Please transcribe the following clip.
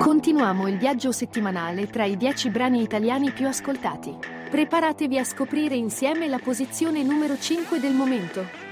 Continuiamo il viaggio settimanale tra i 10 brani italiani più ascoltati. Preparatevi a scoprire insieme la posizione numero 5 del momento.